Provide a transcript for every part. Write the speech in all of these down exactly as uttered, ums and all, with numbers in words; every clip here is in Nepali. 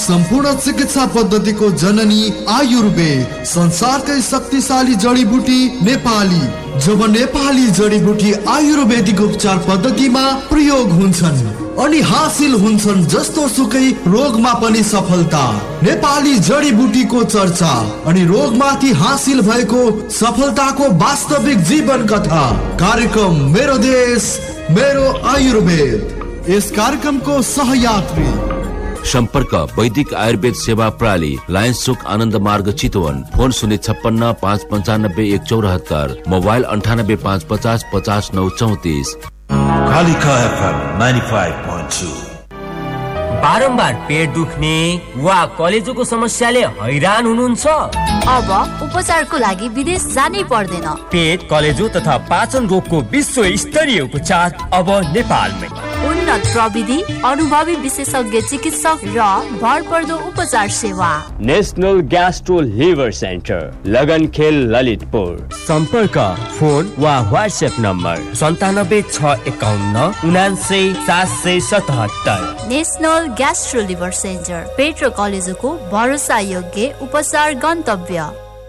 सम्पूर्ण चिकित्सा पद्धतिको जननी आयुर्वेद, संसारकै शक्तिशाली जडीबुटी नेपाली। जब नेपाली जडीबुटी आयुर्वेदिक उपचार पद्धतिमा प्रयोग हुन्छन् अनि हासिल हुन्छन् जस्तो सुकै रोगमा पनि सफलता। नेपाली जडीबुटीको चर्चा अनि रोगमाथि हासिल भएको सफलताको वास्तविक जीवन कथा। कार्यक्रम मेरो देश मेरो आयुर्वेद। यस कार्यक्रमको सहयात्री सम्पर्क वैदिक आयुर्वेद सेवा प्रणाली, लायन्स चोक आनन्द मार्ग चितवन। फोन शून्य छप्पन्न पाँच पन्चानब्बे एक चौरात्तर, मोबाइल अन्ठानब्बे पाँच पचास पचास नौ चौतिस। Kalika FM ninety five point two. बारम्बार पेट दुख्ने वा कलेजोको समस्याले हैरान हुनुहुन्छ? अब उपचारको लागि विदेश जानै पर्दैन। पेट, कलेजो तथा पाचन रोगको विश्व स्तरीय उपचार अब नेपालमै। उन्नत प्रविधि, अनुभवी विशेषज्ञ चिकित्सक र भरपर्दो उपचार सेवा। National gastro liver centre, लगनखेल, Lalitpur. सम्पर्क फोन वा व्हाट्सएप नम्बर सन्तानब्बे छ एकाउन्न उनान्सय सात सय सतहत्तर। नेशनल ग्यास्ट्रो लिभर सेन्टर, पेट र कलेजोको भरोसा योग्य उपचार गन्तव्य।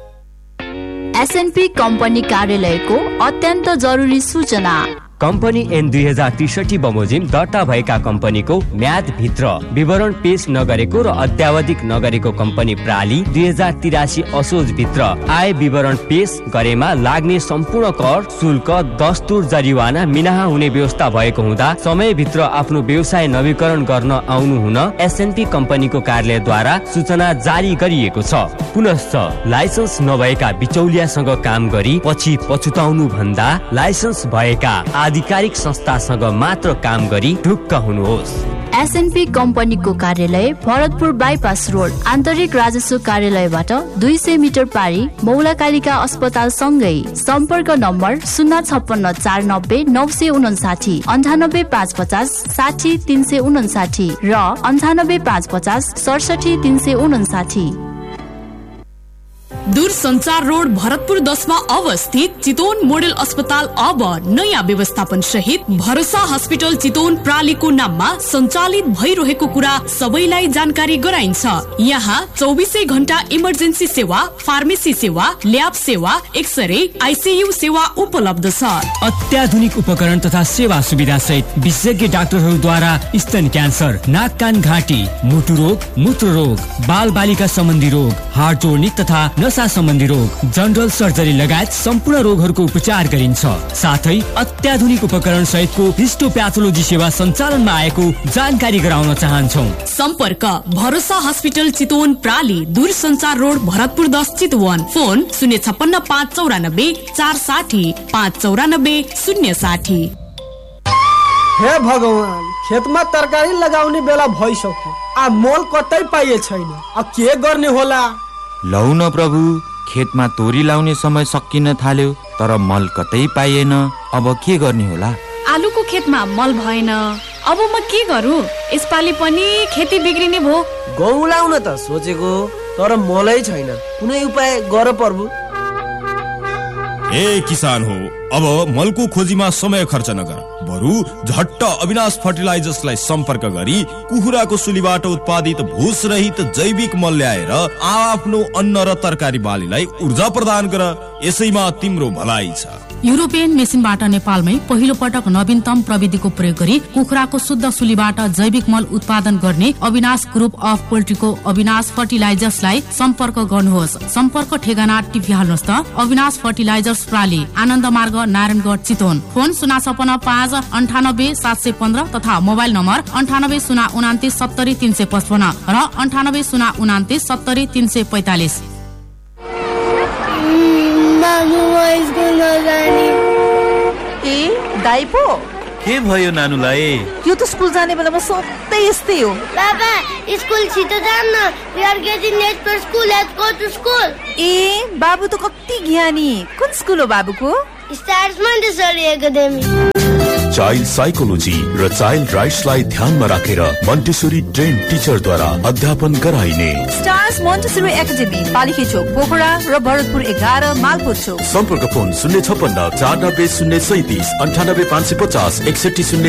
एसएनपी कम्पनी कार्यालयको अत्यन्त जरुरी सूचना। कम्पनी एन दुई हजार त्रिसठी बमोजिम दर्ता भएका कम्पनीको म्याद भित्र विवरण पेश नगरेको र अद्यावधिक नगरेको कम्पनी प्राली दुई हजार तिरासी असोज भित्र आय विवरण पेश गरेमा लाग्ने सम्पूर्ण कर, शुल्क, दस्तुर, जरिवाना मिनाहा हुने व्यवस्था भएको हुँदा समयभित्र आफ्नो व्यवसाय नवीकरण गर्न आउनु हुन एसएनपी कम्पनीको कार्यालयद्वारा सूचना जारी गरिएको छ। पुनश्च लाइसेन्स नभएका बिचौलियासँग काम गरी पछि पछुताउनु भन्दा लाइसेन्स भएका आधिकारिक संस्थासँग मात्र काम गरी ढुक्क हुनुहोस्। एसएनपी कम्पनीको कार्यालय भरतपुर बाइपास रोड, आन्तरिक राजस्व कार्यालयबाट दुई सय मिटर पारी मौलाकालिका अस्पताल सँगै। सम्पर्क नम्बर शून्य छप्पन्न चार नब्बे नौ सय उनासाठी, अन्ठानब्बे पाँच पचास साठी तीन सय उनासाठी र अन्ठानब्बे पाँच पचास सडसठी तीन सय उनासाठी। दूरसञ्चार रोड भरतपुर दसमा अवस्थित चितवन मोडेल अस्पताल अब नयाँ व्यवस्थापन सहित भरोसा हस्पिटल चितवन प्रालीको नाममा सञ्चालित भइरहेको कुरा सबैलाई जानकारी गराइन्छ। यहाँ चौबिसै घण्टा इमर्जेन्सी सेवा, फार्मेसी सेवा, ल्याब सेवा, एक्सरे, आइसियू सेवा उपलब्ध छ। अत्याधुनिक उपकरण तथा सेवा सुविधा सहित विशेषज्ञ डाक्टरहरूद्वारा स्तन क्यान्सर, नाक कान घाँटी, मुटु रोग, मूत्र रोग, बाल बालिका सम्बन्धी रोग, हार्ट जोर्नी तथा नसा सम्बन्धी रोग, जनरल सर्जरी लगायत सम्पूर्ण रोगहरूको उपचार गरिन्छ। साथै अत्याधुनिक उपकरण सहितको हिस्टोप्याथोलोजी सेवा सञ्चालनमा आएको जानकारी गराउन चाहन्छौ। सम्पर्क भरोसा हस्पिटल चितवन प्राली, दूरसञ्चार रोड भरतपुर दस चितवन। फोन शून्य छप्पन्न पाँच चौरानब्बे चार साठी पाँच चौरानब्बे शून्य साठी। हे भगवान, खेतमा तरकारी लगाउने बेला भइसक्यो, आ मोल कतै पाइए छैन, अब के गर्ने होला? लौ न प्रभु, खेतमा तोरी लाउने समय सकिन थाल्यो तर मल कतै पाइएन, अब के गर्ने होला? आलुको खेतमा मल भएन, अब म के गरौँ? यसपालि पनि खेती बिग्रिने भो। गहुँ लाउन त सोचेको तर मलै छैन, कुनै उपाय गर प्रभु। ए किसान हो, अब मलको खोजीमा समय खर्च नगर, बरु झट्ट अविनाश फर्टिलाइजर्सलाई सम्पर्क गरी कुखुराको सुलीबाट उत्पादित भूस रहित जैविक मल ल्याएर आफ्नो अन्न र तरकारी बालीलाई ऊर्जा प्रदान गर, यसैमा तिम्रो भलाइ छ। युरोपियन मेसिनबाट नेपालमै पहिलो पटक नवीनतम प्रविधिको प्रयोग गरी कुखुराको शुद्ध सुलीबाट जैविक मल उत्पादन गर्ने अविनाश ग्रुप अफ पोल्ट्रीको अविनाश फर्टिलाइजर्सलाई सम्पर्क गर्नुहोस्। सम्पर्क ठेगाना टिपी हाल्नुहोस् त। अविनाश फर्टिलाइजर्स प्राली, आनन्द मार्ग, नारायणगढ, चितवन। फोन शून्य छपन्न पाँच अन्ठानब्बे सात सय पन्ध्र तथा मोबाइल नम्बर अन्ठानब्बे शून्य उनातिस सत्तरी तीन सय पचपन्न र अन्ठानब्बे शून्य उनातिस सत्तरी तीन सय पैतालिस। ए दाइ पो के भयो नानुलाई? यो त स्कुल जाने बेलामा सधैँ यस्तै हो। बाबा स्कुल छिटो जान्न, we are getting late for school, let's go to school. ए बाबु त कति ज्ञानी। कुन स्कुल हो बाबुको? Stars Montessori academy. Child psychology र चाइल्ड राइट्सलाई ध्यानमा राखेर मोन्टेसरी ट्रेन टिचरद्वारा अध्यापन गराइने स्टार्स मोन्टेसरी एकाडेमी, पालिखे चोक, पोखरा र भरतपुर एघार, मालपोत चोक। सम्पर्क फोन शून्य छप्पन्न चार नब्बे शून्य सैतिस अन्ठानब्बे पाँच सय पचास एकसठी शून्य